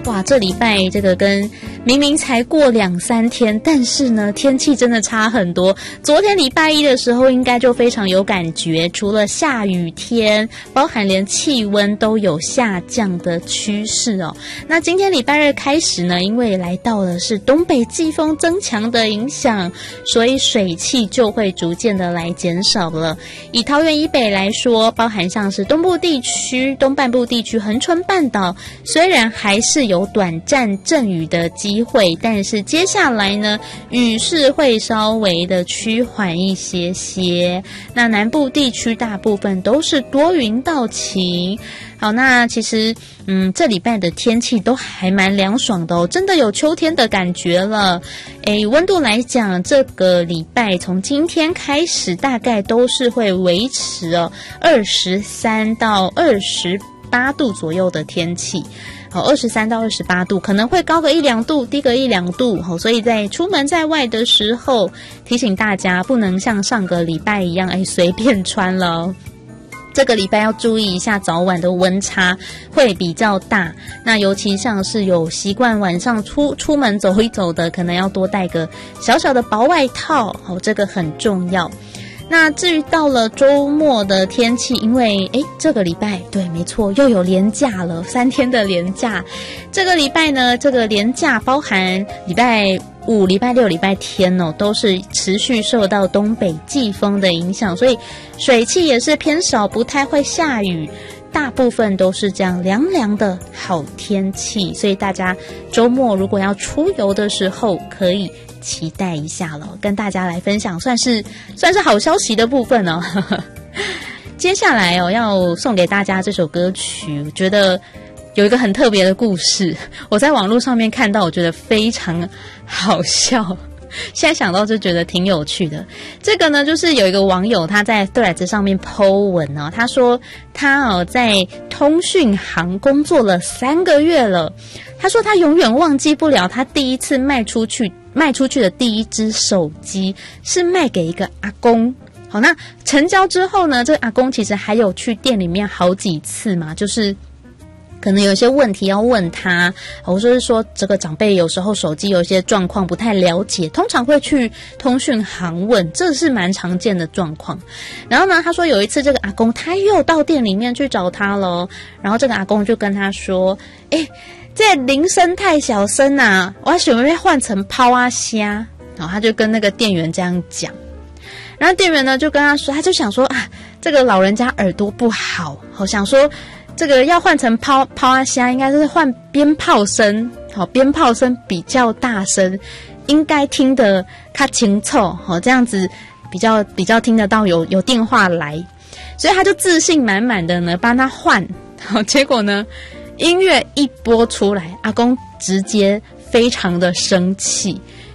哇，这礼拜这个跟明明才过2-3天，但是呢天气真的差很多。昨天礼拜一的时候应该就非常有感觉，除了下雨天，包含连气温都有下降的趋势哦。那今天礼拜二开始呢，因为来到的是东北季风增强的影响，所以水汽就会逐渐的来减少了。以桃园以北来说，包含像是东部地区、东半部地区、恒春半岛，虽然还是有短暂阵雨的机会，但是接下来呢，雨势会稍微的趋缓一些些。那南部地区大部分都是多云到晴。好，那其实这礼拜的天气都还蛮凉爽的哦，真的有秋天的感觉了。温度来讲，这个礼拜从今天开始大概都是会维持23到28度左右的天气。23到28度，可能会高个1-2度，低个1-2度，所以在出门在外的时候，提醒大家不能像上个礼拜一样随便穿了。这个礼拜要注意一下早晚的温差会比较大，那尤其像是有习惯晚上出门走一走的，可能要多带个小小的薄外套，这个很重要。那至于到了周末的天气，因为这个礼拜对，没错，又有连假了，3天的连假。这个礼拜呢，这个连假包含礼拜5、礼拜6、礼拜天都是持续受到东北季风的影响，所以水汽也是偏少，不太会下雨，大部分都是这样凉凉的好天气，所以大家周末如果要出游的时候，可以期待一下了，跟大家来分享，算是好消息的部分哦。接下来要送给大家这首歌曲，我觉得有一个很特别的故事，我在网络上面看到，我觉得非常好笑。现在想到就觉得挺有趣的。这个呢，就是有一个网友他在 Threads 上面 po 文他说他在通讯行工作了3个月了，他说他永远忘记不了他第一次卖出去的第一只手机是卖给一个阿公。好，那成交之后呢，这个阿公其实还有去店里面好几次嘛，就是可能有一些问题要问他，或者是说这个长辈有时候手机有一些状况不太了解，通常会去通讯行问，这是蛮常见的状况。然后呢，他说有一次这个阿公他又到店里面去找他了，然后这个阿公就跟他说这铃声太小声啊，我想要换成抛啊虾。然后他就跟那个店员这样讲，然后店员呢就跟他说，他就想说这个老人家耳朵不好，想说这个要换成抛啊虾，应该是换鞭炮声，鞭炮声比较大声，应该听得较清楚，这样子比较听得到有电话来，所以他就自信满满的呢帮他换。结果呢，音乐一播出来，阿公直接非常的生气，